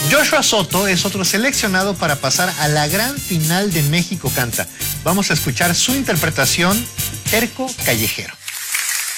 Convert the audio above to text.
Joshua Soto es otro seleccionado para pasar a la gran final de México Canta. Vamos a escuchar su interpretación, Terco Callejero.